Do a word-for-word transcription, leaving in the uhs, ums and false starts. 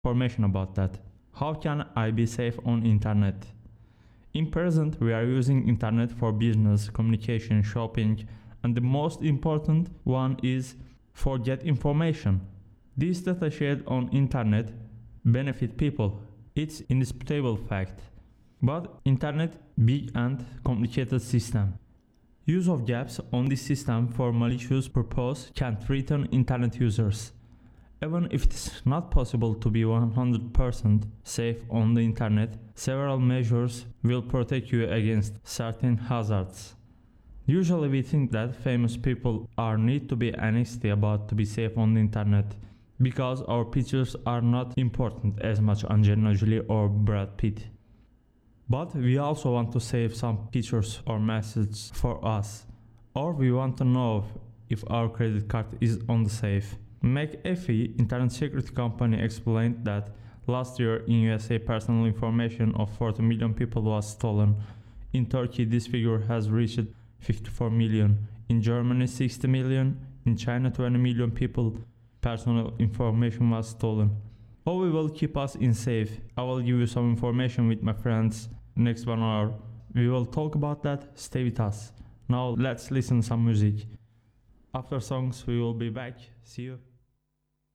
information about that. How can I be safe on internet? In present, we are using internet for business, communication, shopping, and the most important one is for get information. This data shared on internet benefit people. It's indisputable fact. But internet big and complicated system. Use of gaps on this system for malicious purpose can threaten internet users. Even if it's not possible to be one hundred percent safe on the internet, several measures will protect you against certain hazards. Usually we think that famous people are need to be angsty about to be safe on the internet because our pictures are not important as much Angelina Jolie or Brad Pitt. But we also want to save some pictures or messages for us, or we want to know if our credit card is on the safe. McAfee, internet security company, explained that last year in U S A personal information of forty million people was stolen. In Turkey this figure has reached fifty-four million. In Germany sixty million. In China twenty million people personal information was stolen. How we will keep us in safe? I will give you some information with my friends. Next one hour we will talk about that. Stay with us. Now let's listen some music. After songs we will be back. See you.